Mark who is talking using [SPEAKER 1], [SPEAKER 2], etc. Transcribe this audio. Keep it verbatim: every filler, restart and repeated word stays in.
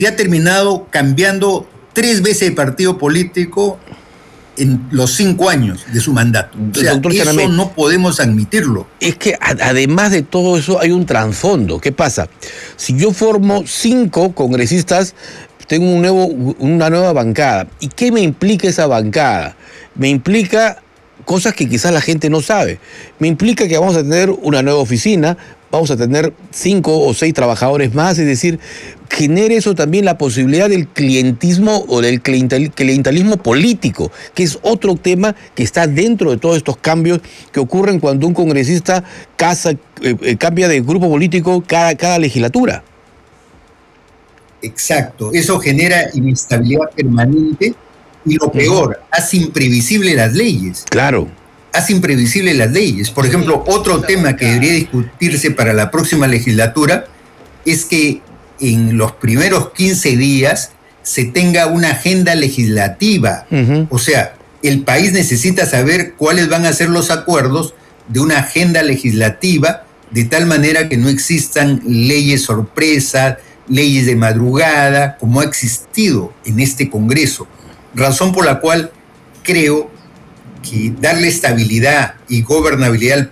[SPEAKER 1] y ha terminado cambiando tres veces de partido político en los cinco años de su mandato. O sea,
[SPEAKER 2] Doctor
[SPEAKER 1] eso
[SPEAKER 2] Chanamé,
[SPEAKER 1] no podemos admitirlo.
[SPEAKER 2] es que a- además de todo eso hay un trasfondo. ¿Qué pasa? Si yo formo cinco congresistas, tengo un nuevo, una nueva bancada. ¿Y qué me implica esa bancada? Me implica cosas que quizás la gente no sabe. Me implica que vamos a tener una nueva oficina, vamos a tener cinco o seis trabajadores más, es decir, genera eso también la posibilidad del clientismo o del clientel- clientelismo político, que es otro tema que está dentro de todos estos cambios que ocurren cuando un congresista casa, eh, eh, cambia de grupo político cada, cada legislatura.
[SPEAKER 1] Exacto, eso genera inestabilidad permanente y lo peor, hace imprevisible las leyes.
[SPEAKER 2] Claro.
[SPEAKER 1] Hace imprevisible las leyes. Por ejemplo, otro tema que debería discutirse para la próxima legislatura es que en los primeros quince días se tenga una agenda legislativa.
[SPEAKER 2] Uh-huh.
[SPEAKER 1] O sea, el país necesita saber cuáles van a ser los acuerdos de una agenda legislativa, de tal manera que no existan leyes sorpresas, leyes de madrugada, como ha existido en este Congreso. Razón por la cual creo que darle estabilidad y gobernabilidad al